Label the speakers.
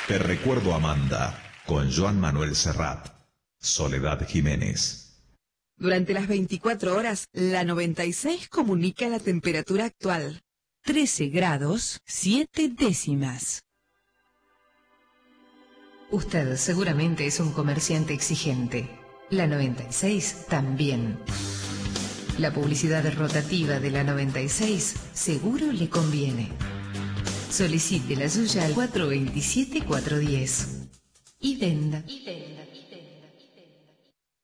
Speaker 1: Te recuerdo Amanda, con Joan Manuel Serrat. Soledad Jiménez.
Speaker 2: Durante las 24 horas, la 96 comunica la temperatura actual. 13 grados, 7 décimas.
Speaker 3: Usted seguramente es un comerciante exigente. La 96 también. La publicidad rotativa de la 96 seguro le conviene. Solicite la suya al 427-410. Y venda.